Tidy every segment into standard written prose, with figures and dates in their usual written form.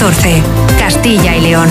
14. Castilla y León.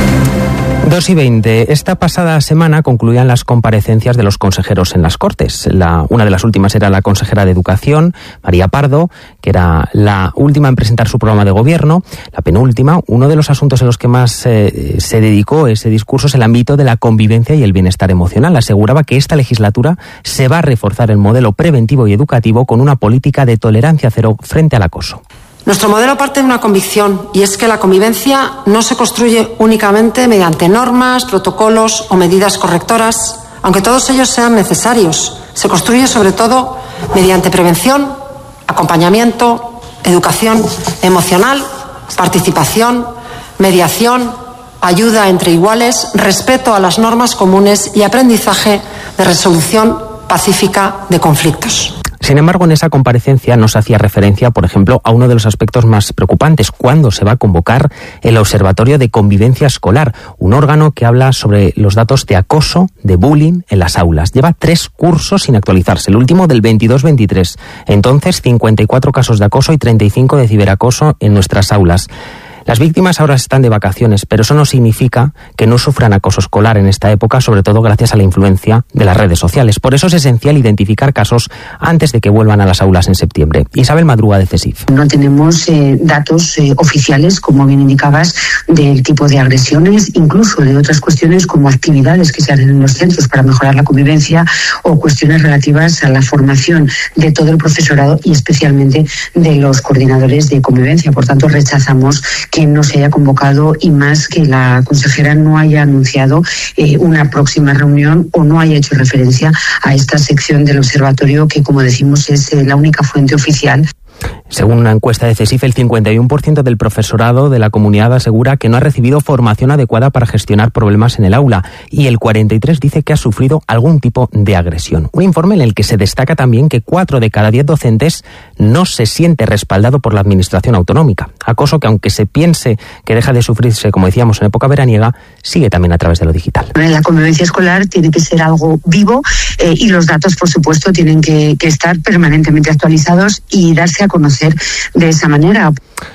2:20. Esta pasada semana concluían las comparecencias de los consejeros en las Cortes. Una de las últimas era la consejera de Educación, María Pardo, que era la última en presentar su programa de gobierno. La penúltima, uno de los asuntos en los que más se dedicó ese discurso es el ámbito de la convivencia y el bienestar emocional. Aseguraba que esta legislatura se va a reforzar el modelo preventivo y educativo con una política de tolerancia cero frente al acoso. Nuestro modelo parte de una convicción, y es que la convivencia no se construye únicamente mediante normas, protocolos o medidas correctoras, aunque todos ellos sean necesarios. Se construye sobre todo mediante prevención, acompañamiento, educación emocional, participación, mediación, ayuda entre iguales, respeto a las normas comunes y aprendizaje de resolución pacífica de conflictos. Sin embargo, en esa comparecencia no se hacía referencia, por ejemplo, a uno de los aspectos más preocupantes: cuándo se va a convocar el Observatorio de Convivencia Escolar, un órgano que habla sobre los datos de acoso, de bullying en las aulas. Lleva 3 cursos sin actualizarse, el último del 22-23. Entonces, 54 casos de acoso y 35 de ciberacoso en nuestras aulas. Las víctimas ahora están de vacaciones, pero eso no significa que no sufran acoso escolar en esta época, sobre todo gracias a la influencia de las redes sociales. Por eso es esencial identificar casos antes de que vuelvan a las aulas en septiembre. Isabel Madruga, de CESIF. No tenemos datos oficiales, como bien indicabas, del tipo de agresiones, incluso de otras cuestiones como actividades que se hacen en los centros para mejorar la convivencia o cuestiones relativas a la formación de todo el profesorado y especialmente de los coordinadores de convivencia. Por tanto, rechazamos que no se haya convocado, y más que la consejera no haya anunciado una próxima reunión o no haya hecho referencia a esta sección del observatorio que, como decimos, es la única fuente oficial. Según una encuesta de CESIF, el 51% del profesorado de la comunidad asegura que no ha recibido formación adecuada para gestionar problemas en el aula, y el 43% dice que ha sufrido algún tipo de agresión. Un informe en el que se destaca también que 4 de cada 10 docentes no se siente respaldado por la administración autonómica. Acoso que, aunque se piense que deja de sufrirse, como decíamos, en época veraniega, sigue también a través de lo digital. La convivencia escolar tiene que ser algo vivo y los datos, por supuesto, tienen que estar permanentemente actualizados y darse a conocer de esa manera.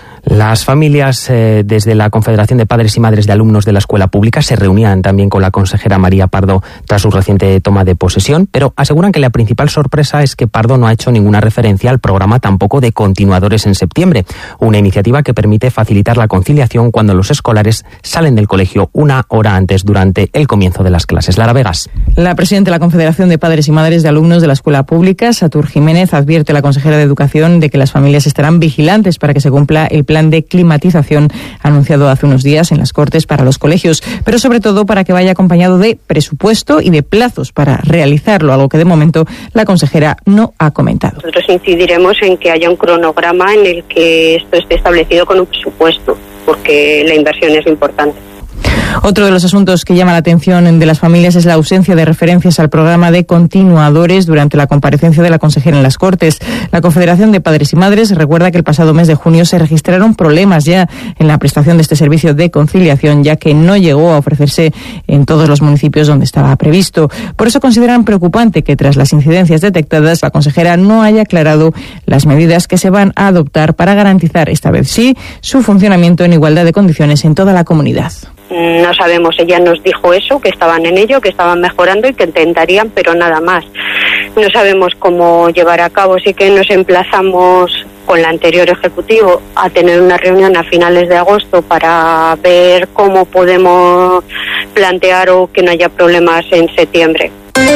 Las familias desde la Confederación de Padres y Madres de Alumnos de la Escuela Pública se reunían también con la consejera María Pardo tras su reciente toma de posesión, pero aseguran que la principal sorpresa es que Pardo no ha hecho ninguna referencia al programa tampoco de continuadores en septiembre, una iniciativa que permite facilitar la conciliación cuando los escolares salen del colegio 1 hora antes durante el comienzo de las clases. Lara Vegas. La presidenta de la Confederación de Padres y Madres de Alumnos de la Escuela Pública, Satur Jiménez, advierte a la consejera de Educación de que las familias estarán vigilantes para que se cumpla el plan de climatización anunciado hace unos días en las Cortes para los colegios, pero sobre todo para que vaya acompañado de presupuesto y de plazos para realizarlo, algo que de momento la consejera no ha comentado. Nosotros incidiremos en que haya un cronograma en el que esto esté establecido con un presupuesto, porque la inversión es importante. Otro de los asuntos que llama la atención de las familias es la ausencia de referencias al programa de continuadores durante la comparecencia de la consejera en las Cortes. La Confederación de Padres y Madres recuerda que el pasado mes de junio se registraron problemas ya en la prestación de este servicio de conciliación, ya que no llegó a ofrecerse en todos los municipios donde estaba previsto. Por eso consideran preocupante que tras las incidencias detectadas, la consejera no haya aclarado las medidas que se van a adoptar para garantizar, esta vez sí, su funcionamiento en igualdad de condiciones en toda la comunidad. No sabemos, ella nos dijo eso, que estaban en ello, que estaban mejorando y que intentarían, pero nada más. No sabemos cómo llevar a cabo, sí que nos emplazamos con el anterior ejecutivo a tener una reunión a finales de agosto para ver cómo podemos plantear o que no haya problemas en septiembre.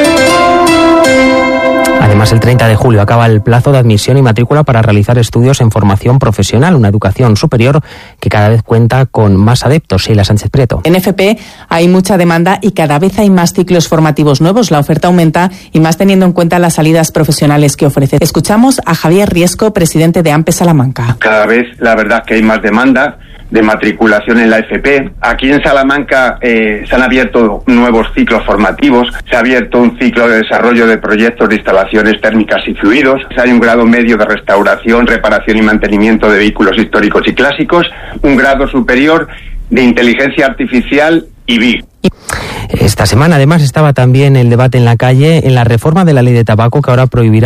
Además, el 30 de julio acaba el plazo de admisión y matrícula para realizar estudios en formación profesional, una educación superior que cada vez cuenta con más adeptos. Sheila Sánchez Prieto. En FP hay mucha demanda y cada vez hay más ciclos formativos nuevos. La oferta aumenta y más teniendo en cuenta las salidas profesionales que ofrece. Escuchamos a Javier Riesco, presidente de AMPE Salamanca. Cada vez la verdad que hay más demanda de matriculación en la FP. Aquí en Salamanca se han abierto nuevos ciclos formativos, se ha abierto un ciclo de desarrollo de proyectos de instalaciones térmicas y fluidos, hay un grado medio de restauración, reparación y mantenimiento de vehículos históricos y clásicos, un grado superior de inteligencia artificial y BIG. Esta semana además estaba también el debate en la calle en la reforma de la ley de tabaco que ahora prohibirá